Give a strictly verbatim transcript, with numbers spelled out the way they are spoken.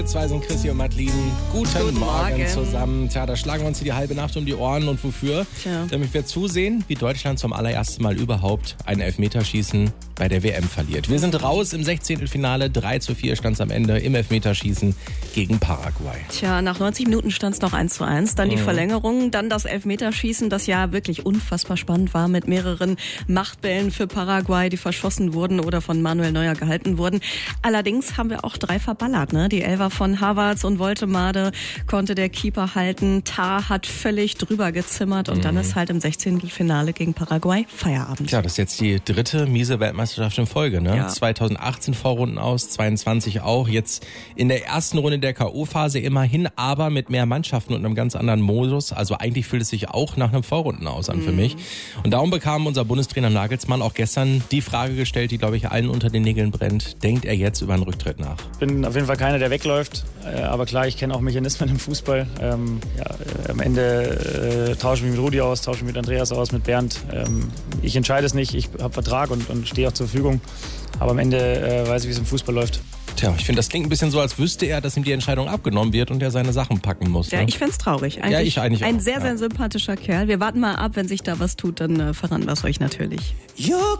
Zwei sind Chrissy und Madeline. Guten, Guten Morgen, Morgen zusammen. Tja, da schlagen wir uns hier die halbe Nacht um die Ohren. Und wofür? Tja. Damit wir zusehen, wie Deutschland zum allerersten Mal überhaupt ein Elfmeterschießen bei der W M verliert. Wir sind raus im Sechzehntelfinale. drei zu vier stand es am Ende im Elfmeterschießen gegen Paraguay. Tja, nach neunzig Minuten stand es noch eins zu eins. Dann die mhm. Verlängerung, dann das Elfmeterschießen, das ja wirklich unfassbar spannend war mit mehreren Machtbällen für Paraguay, die verschossen wurden oder von Manuel Neuer gehalten wurden. Allerdings haben wir auch drei verballert, ne? Die Elfer von Havertz und Woltemade konnte der Keeper halten. Tah hat völlig drüber gezimmert und mhm. dann ist halt im Sechzehntelfinale gegen Paraguay Feierabend. Tja, das ist jetzt die dritte miese Weltmeisterschaft in Folge, ne? Ja. zweitausendachtzehn Vorrunden aus, zweiundzwanzig auch. Jetzt in der ersten Runde der K O-Phase immerhin, aber mit mehr Mannschaften und einem ganz anderen Modus. Also eigentlich fühlt es sich auch nach einem Vorrunden aus an mhm. für mich. Und darum bekam unser Bundestrainer Nagelsmann auch gestern die Frage gestellt, die, glaube ich, allen unter den Nägeln brennt. Denkt er jetzt über einen Rücktritt nach? Ich bin auf jeden Fall keiner, der wegläuft. Aber klar, ich kenne auch Mechanismen im Fußball. Ähm, ja, am Ende äh, tausche ich mich mit Rudi aus, tausche mich mit Andreas aus, mit Bernd. Ähm, ich entscheide es nicht, ich habe Vertrag und, und stehe auch zur Verfügung. Aber am Ende äh, weiß ich, wie es im Fußball läuft. Tja, ich finde, das klingt ein bisschen so, als wüsste er, dass ihm die Entscheidung abgenommen wird und er seine Sachen packen muss. Ne? Ja, ich fänd's traurig. Eigentlich ja, ich eigentlich ein auch. sehr, ja. sehr sympathischer Kerl. Wir warten mal ab, wenn sich da was tut, dann äh, verraten wir es euch natürlich. You